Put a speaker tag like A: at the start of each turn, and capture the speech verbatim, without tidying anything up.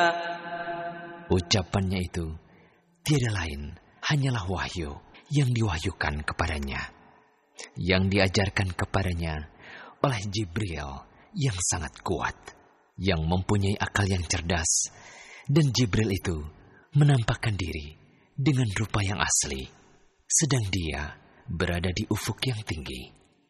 A: Ucapannya itu tiada lain hanyalah wahyu yang diwahyukan kepadanya, yang diajarkan kepadanya oleh Jibril yang sangat kuat, yang mempunyai akal yang cerdas. Dan Jibril itu menampakkan diri dengan rupa yang asli, sedang dia berada di ufuk yang tinggi.